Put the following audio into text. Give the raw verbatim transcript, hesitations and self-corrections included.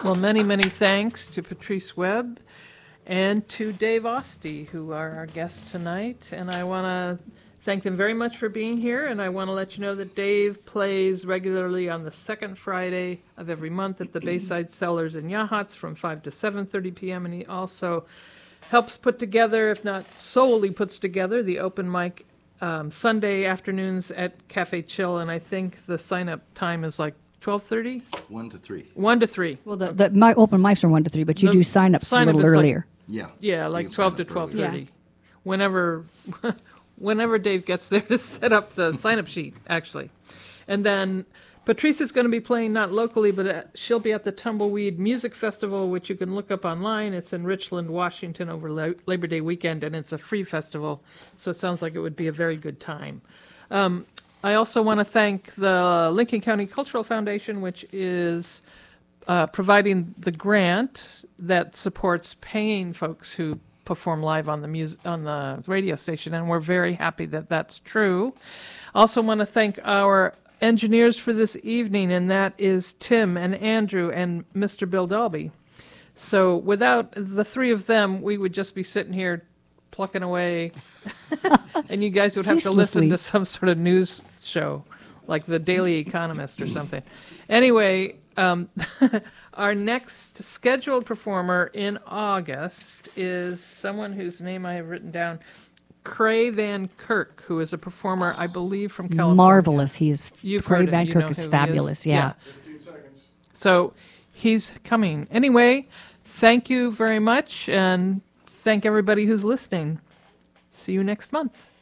Well, many, many thanks to Patrice Webb and to Dave Oste, who are our guests tonight. And I want to thank them very much for being here. And I want to let you know that Dave plays regularly on the second Friday of every month at the Bayside Cellars in Yachats from five to seven thirty p.m. And he also helps put together, if not solely puts together, the open mic um, Sunday afternoons at Cafe Chill. And I think the sign-up time is like twelve thirty? One to three. One to three. Well, the, the my open mics are one to three, but you The do sign-ups sign-up a little is like- earlier. Yeah. Yeah, like You can twelve sign to up twelve early. thirty. Yeah. Whenever, whenever Dave gets there to set up the sign-up sheet, actually. And then Patrice is going to be playing not locally, but at, she'll be at the Tumbleweed Music Festival, which you can look up online. It's in Richland, Washington over La- Labor Day weekend, and it's a free festival, so it sounds like it would be a very good time. Um, I also want to thank the Lincoln County Cultural Foundation, which is uh, providing the grant that supports paying folks who perform live on the music on the radio station, and we're very happy that that's true. Also want to thank our engineers for this evening, and that is Tim and Andrew and Mister Bill Dalby. So without the three of them, we would just be sitting here plucking away, and you guys would have to listen Ceaselessly. to some sort of news show, like the Daily Economist or something. Anyway, um, our next scheduled performer in August is someone whose name I have written down, Cray Van Kirk, who is a performer, I believe, from California. Marvelous. He is. You've Cray heard it. Van You Kirk know is who he fabulous. Yeah. So he's coming. Anyway, thank you very much, and thank everybody who's listening. See you next month.